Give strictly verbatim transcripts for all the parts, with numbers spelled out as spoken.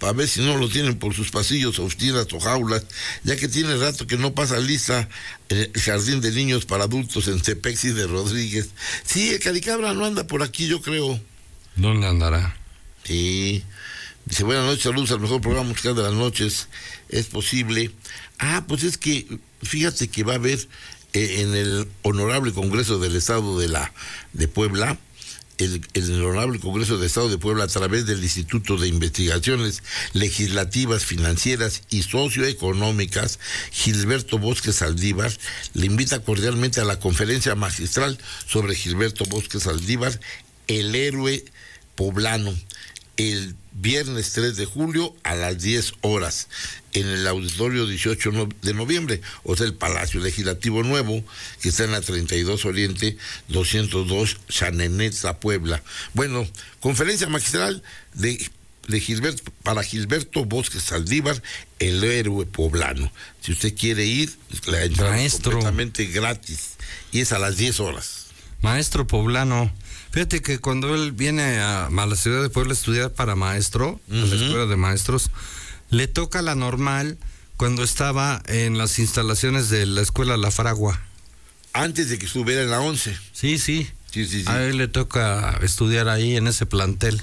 para ver si no lo tienen por sus pasillos, oficinas o jaulas, ya que tiene rato que no pasa lista el jardín de niños para adultos en Tepexi de Rodríguez. Sí, el Caricabra no anda por aquí, yo creo. ¿Dónde andará? Sí. Dice, buenas noches, saludos al mejor programa musical de las noches. Es posible. Ah, pues es que, fíjate que va a haber eh, en el Honorable Congreso del Estado de la de Puebla, el, el Honorable Congreso del Estado de Puebla, a través del Instituto de Investigaciones Legislativas, Financieras y Socioeconómicas, Gilberto Bosque Saldívar, le invita cordialmente a la conferencia magistral sobre Gilberto Bosque Saldívar, el héroe poblano, el viernes tres de julio a las diez horas en el auditorio dieciocho de noviembre, o sea, el Palacio Legislativo Nuevo, que está en la treinta y dos Oriente doscientos dos Chanenetza, Puebla. Bueno, conferencia magistral de, de Gilberto, para Gilberto Bosque Saldívar, el héroe poblano. Si usted quiere ir, la entrada es completamente gratis y es a las diez horas. Maestro poblano. Fíjate que cuando él viene a, a la ciudad de Puebla a estudiar para maestro, uh-huh. a la escuela de maestros, le toca la normal cuando estaba en las instalaciones de la escuela La Fragua. Antes de que estuviera en la once. Sí, sí. Sí, sí, sí. A él le toca estudiar ahí en ese plantel.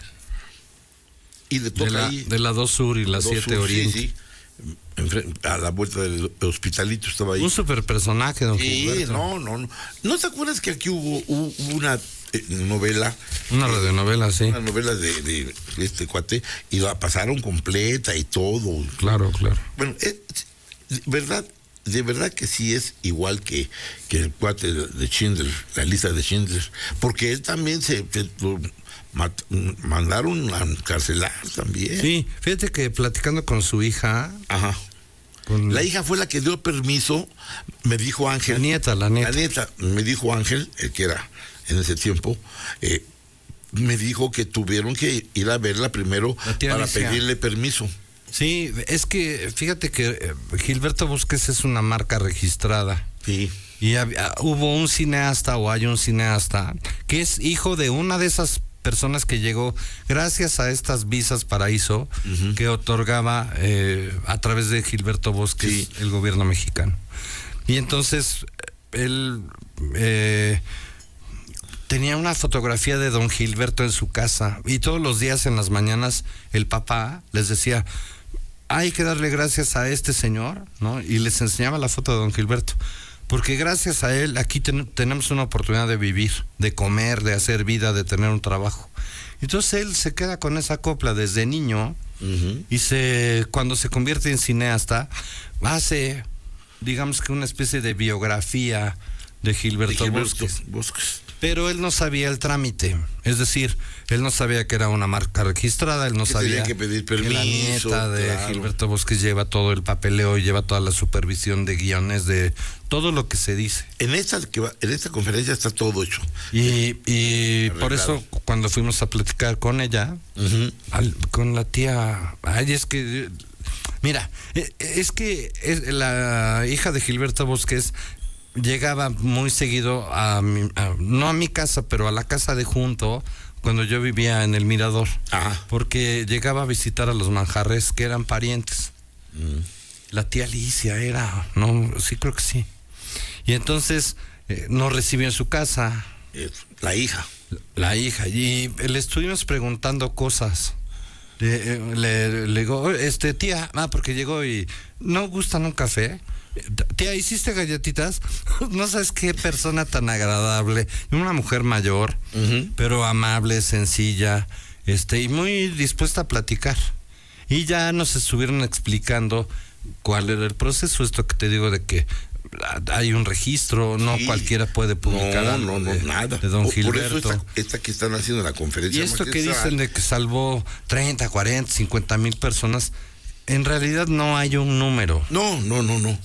Y le toca de la, ahí. De la dos Sur y la siete Oriente. Sí, sí. A la vuelta del hospitalito estaba ahí. Un super personaje, don Sí, Gilberto. no, no, no. ¿No te acuerdas que aquí hubo, hubo una eh, novela? Una eh, radionovela, sí. Una novela de, de este cuate, y la pasaron completa y todo. Claro, claro. Bueno, es verdad, de verdad que sí es igual que, que el cuate de Schindler, la lista de Schindler, porque él también se... se lo, Mat, mandaron a encarcelar también. Sí, fíjate que platicando con su hija. Ajá. Con la hija fue la que dio permiso, me dijo Ángel. La nieta, la nieta. La nieta, me dijo Ángel, el que era en ese tiempo, eh, me dijo que tuvieron que ir a verla primero para Alicia. Pedirle permiso. Sí, es que fíjate que Gilberto Bosques es una marca registrada. Sí. Y había, hubo un cineasta, o hay un cineasta, que es hijo de una de esas personas que llegó gracias a estas visas paraíso uh-huh. que otorgaba eh, a través de Gilberto Bosques sí. el gobierno mexicano. Y entonces él eh, tenía una fotografía de don Gilberto en su casa, y todos los días en las mañanas el papá les decía, hay que darle gracias a este señor, ¿no? Y les enseñaba la foto de don Gilberto. Porque gracias a él aquí ten, tenemos una oportunidad de vivir, de comer, de hacer vida, de tener un trabajo. Entonces él se queda con esa copla desde niño uh-huh. y se cuando se convierte en cineasta hace, digamos que una especie de biografía de Gilberto, de Gilberto Bosques. Bosques. Pero él no sabía el trámite, es decir, él no sabía que era una marca registrada, él no que sabía tenía que pedir permiso, que la nieta de claro. Gilberto Bosques lleva todo el papeleo y lleva toda la supervisión de guiones, de todo lo que se dice. En esta que va, en esta conferencia está todo hecho. Y, y por eso cuando fuimos a platicar con ella, uh-huh. al, con la tía, ay, es que, mira, es que es la hija de Gilberto Bosques llegaba muy seguido a, mi, a no a mi casa, pero a la casa de junto, cuando yo vivía en el Mirador. Ajá. Porque llegaba a visitar a los Manjarres, que eran parientes. Mm. La tía Alicia era, no, sí creo que sí. Y entonces eh, nos recibió en su casa. Eh, la hija. La hija. Y le estuvimos preguntando cosas. Le, le, le digo, este tía, ah, porque llegó y ¿no gustan un café? Tía, ¿hiciste galletitas? No sabes qué persona tan agradable. Una mujer mayor, uh-huh. pero amable, sencilla, este, y muy dispuesta a platicar. Y ya nos estuvieron explicando cuál era el proceso, esto que te digo de que hay un registro, no sí. cualquiera puede publicar no, algo no, no, de, nada. de don por, Gilberto. Por eso esta, esta que están haciendo la conferencia. Y esto que dicen de que salvó treinta, cuarenta, cincuenta mil personas, en realidad no hay un número. No, no, no, no.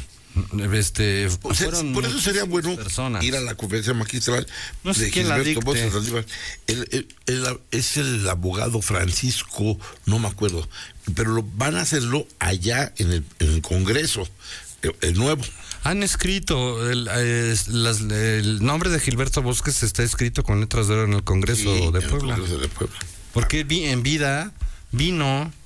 Este, o sea, por eso sería bueno personas. ir a la conferencia magistral no sé de quién Gilberto Bosques Saldívar. El, el, el, es el abogado Francisco, no me acuerdo, pero lo, van a hacerlo allá en el, en el Congreso, el, el nuevo. Han escrito, el, eh, las, el nombre de Gilberto Bosques está escrito con letras de oro en el Congreso, sí, de, en Puebla. el Congreso de Puebla. Porque en vida vino